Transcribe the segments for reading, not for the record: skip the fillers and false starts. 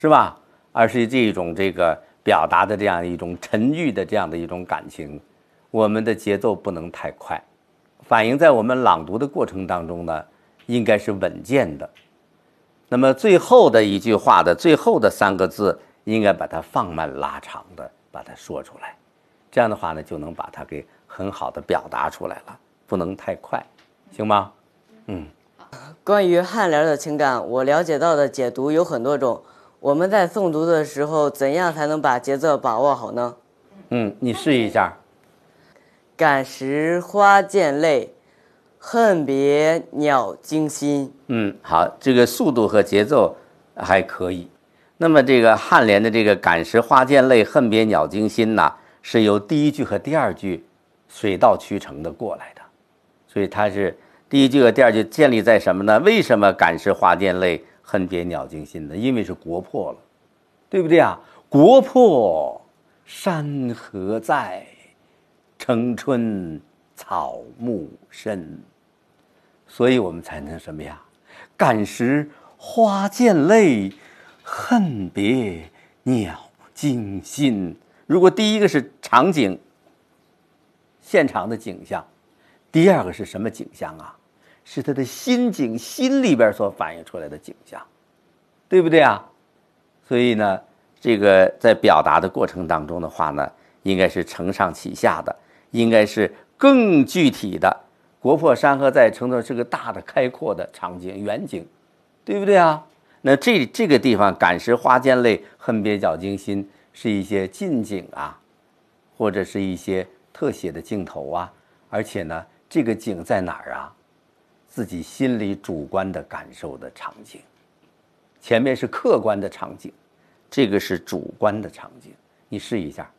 是吧？而是这种表达的这样一种沉郁的这样的一种感情。我们的节奏不能太快，反映在我们朗读的过程当中呢，应该是稳健的。那么最后的一句话的最后的3个字，应该把它放慢拉长的把它说出来，这样的话呢，就能把它给很好的表达出来了，不能太快，行吗？ 关于颔联的情感，我了解到的解读有很多种。我们在诵读的时候，怎样才能把节奏把握好呢？ 你试一下。 感时花溅泪，恨别鸟惊心。 好，这个速度和节奏还可以。那么这个颔联的这个感时花溅泪，恨别鸟惊心呢，是由第1句和第2句水到渠成的过来的，所以它是第1句和第2句建立在什么呢？为什么感时花溅泪，恨别鸟惊心呢？因为是国破了，对不对啊？国破山河在，城春草木深，所以我们才能什么呀？感时花溅泪，恨别鸟惊心。如果第1个是场景，现场的景象，第2个是什么景象啊？是他的心境，心里边所反映出来的景象，对不对啊？所以呢，这个在表达的过程当中的话呢，应该是承上启下的，应该是更具体的。国破山河在，城中是个大的开阔的场景远景，对不对啊？那这个地方感时花溅泪，恨别鸟惊心，是一些近景啊，或者是一些特写的镜头啊，而且呢，这个景在哪儿啊？自己心里主观的感受的场景，前面是客观的场景，这个是主观的场景。你试一下。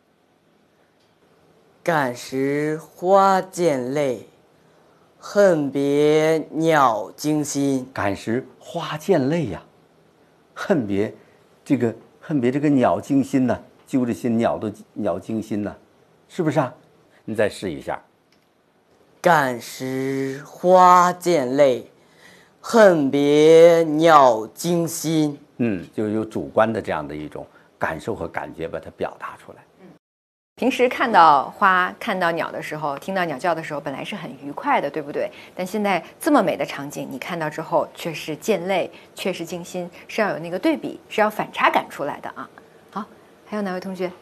感时花溅泪，恨别鸟惊心。 感时花溅泪呀，恨别这个鸟惊心呢，揪着心鸟惊心呢，是不是啊？你再试一下。 感时花溅泪，恨别鸟惊心。 就有主观的这样的一种感受和感觉，把它表达出来。 平时看到花、看到鸟的时候，听到鸟叫的时候，本来是很愉快的，对不对？但现在这么美的场景，你看到之后却是溅泪，却是惊心，是要有那个对比，是要反差感出来的啊。好，还有哪位同学？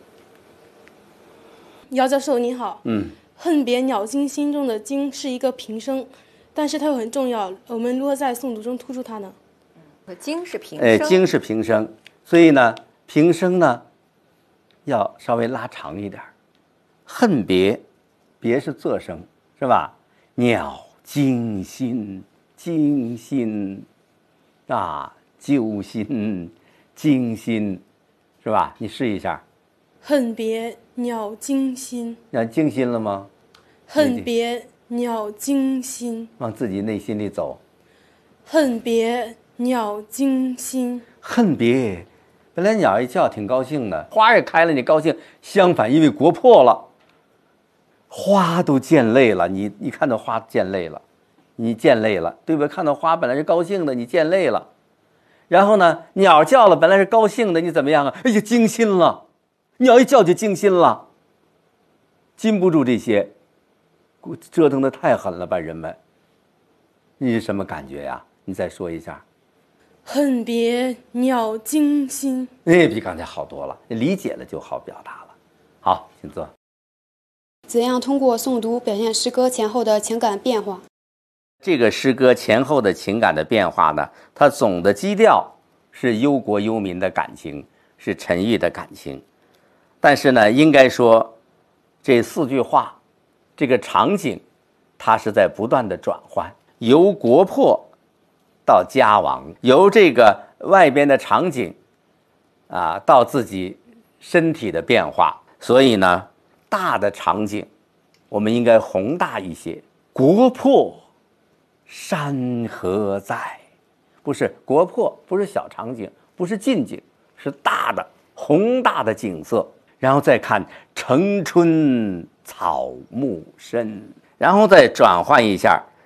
姚教授您好。恨别鸟惊心中的惊是一个平声，但是它又很重要，我们如何在诵读中突出它呢？ 惊是平声， 惊是平声，所以呢，平声呢要稍微拉长一点。恨别，别是仄声，是吧？鸟惊心，惊心啊，揪心，惊心，是吧？你试一下。 恨别鸟惊心。 那惊心了吗？ 恨别鸟惊心。 往自己内心里走。 恨别鸟惊心。 恨别，本来鸟一叫挺高兴的，花也开了，你高兴。相反，因为国破了，花都溅泪了。你看到花溅泪了，你溅泪了，对吧？看到花本来是高兴的，你溅泪了。然后呢，鸟叫了，本来是高兴的，你怎么样啊？哎呀，惊心了。鸟一叫就惊心了，禁不住这些，折腾的太狠了吧，人们。你是什么感觉呀？你再说一下。 恨别鸟惊心。 比刚才好多了，理解了就好表达了。好，请坐。 怎样通过诵读表现诗歌前后的情感变化？ 这个诗歌前后的情感的变化呢，它总的基调是忧国忧民的感情，是沉郁的感情。但是呢，应该说这4句话，这个场景它是在不断的转换，由国破到家亡，由这个外边的场景到自己身体的变化。所以呢，大的场景我们应该宏大一些。国破山河在，不是国破，不是小场景，不是近景，是大的宏大的景色。然后再看城春草木深，然后再转换一下，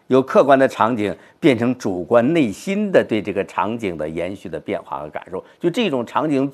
由客观的场景变成主观内心的对这个场景的延续的变化和感受，就这种场景